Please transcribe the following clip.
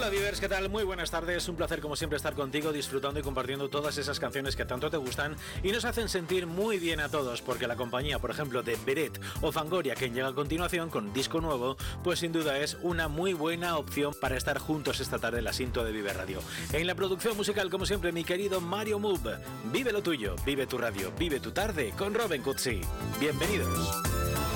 Hola Vivers, ¿qué tal? Muy buenas tardes, un placer como siempre estar contigo, disfrutando y compartiendo todas esas canciones que tanto te gustan y nos hacen sentir muy bien a todos, porque la compañía, por ejemplo, de Beret o Fangoria, quien llega a continuación con disco nuevo, pues sin duda es una muy buena opción para estar juntos esta tarde en la Sinto de Vive Radio. En la producción musical, como siempre, mi querido Mario Move. Vive lo tuyo, vive tu radio, vive tu tarde con Robin Cutsi. Bienvenidos.